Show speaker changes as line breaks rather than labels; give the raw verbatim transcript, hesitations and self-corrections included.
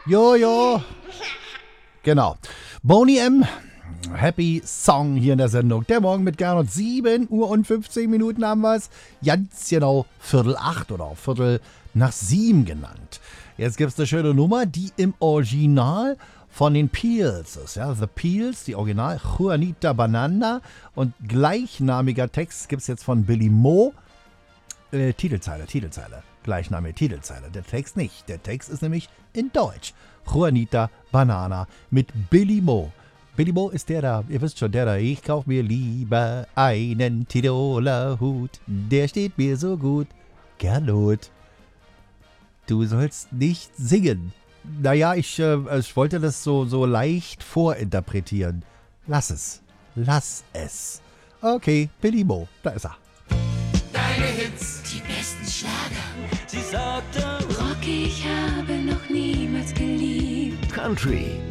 Jojo. Genau. Boney M. Happy Song hier in der Sendung. Der Morgen mit Gernot. sieben Uhr und fünfzehn Minuten haben wir es. Ganz genau Viertel acht oder auch Viertel nach sieben genannt. Jetzt gibt es eine schöne Nummer, die im Original von den Peels ist. Ja, The Peels, die Original Juanita Banana. Und gleichnamiger Text gibt es jetzt von Billy Mo. Äh, Titelzeile, Titelzeile. Gleichnamige Titelzeile. Der Text nicht. Der Text ist nämlich in Deutsch. Juanita Banana mit Billy Mo. Billy Mo ist der da, ihr wisst schon, der da. Ich kauf mir lieber einen Tiroler Hut. Der steht mir so gut. Gernot, du sollst nicht singen. Naja, ich, äh, ich wollte das so, so leicht vorinterpretieren. Lass es. Lass es. Okay, Billy Mo, da ist er.
Deine Hits,
Die besten Schlager.
sie sagte,
Rock, ich habe noch niemals geliebt.
Country,